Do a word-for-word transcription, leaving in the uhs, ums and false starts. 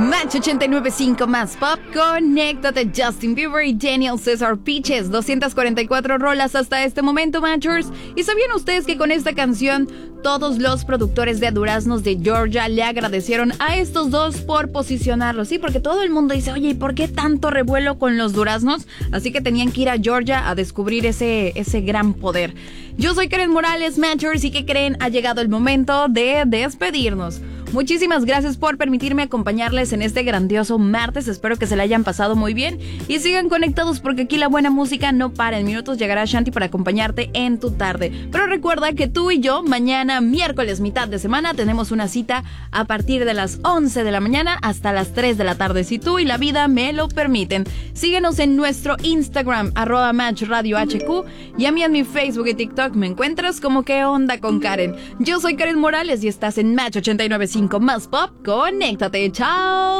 Match ochenta y nueve punto cinco más pop. Conéctate. Justin Bieber y Daniel Cesar Peaches. doscientas cuarenta y cuatro rolas hasta este momento, Matchers. ¿Y sabían ustedes que con esta canción todos los productores de duraznos de Georgia le agradecieron a estos dos por posicionarlos? Sí, porque todo el mundo dice, oye, ¿y por qué tanto revuelo con los duraznos? Así que tenían que ir a Georgia a descubrir ese, ese gran poder. Yo soy Karen Morales, Matchers, y ¿qué creen? Ha llegado el momento de despedirnos. Muchísimas gracias por permitirme acompañarles en este grandioso martes. Espero que se la hayan pasado muy bien y sigan conectados porque aquí la buena música no para. En minutos llegará Shanti para acompañarte en tu tarde. Pero recuerda que tú y yo mañana, miércoles, mitad de semana, tenemos una cita a partir de las once de la mañana hasta las tres de la tarde, si tú y la vida me lo permiten. Síguenos en nuestro Instagram, arroba Match Radio H Q, y a mí en mi Facebook y TikTok me encuentras como ¿Qué onda con Karen? Yo soy Karen Morales y estás en Match ochenta y nueve punto cinco más pop. Conéctate, chao.